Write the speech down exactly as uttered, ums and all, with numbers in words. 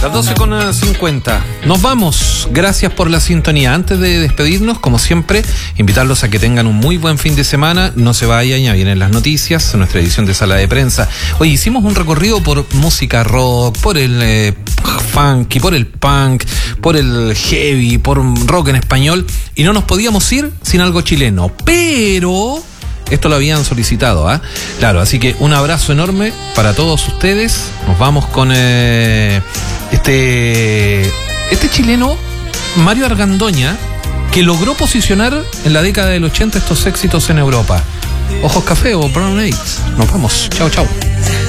Las doce con cincuenta. Nos vamos. Gracias por la sintonía. Antes de despedirnos, como siempre, invitarlos a que tengan un muy buen fin de semana. No se vayan, ya vienen las noticias, nuestra edición de Sala de Prensa. Hoy hicimos un recorrido por música rock, por el eh, funky, por el punk, por el heavy, por rock en español, y no nos podíamos ir sin algo chileno. Pero esto lo habían solicitado, ¿ah? ¿eh? Claro, así que un abrazo enorme para todos ustedes. Nos vamos con eh, este, este chileno, Mario Argandoña, que logró posicionar en la década del ochenta estos éxitos en Europa. Ojos Café o Brown Eyes. Nos vamos. Chao, chao.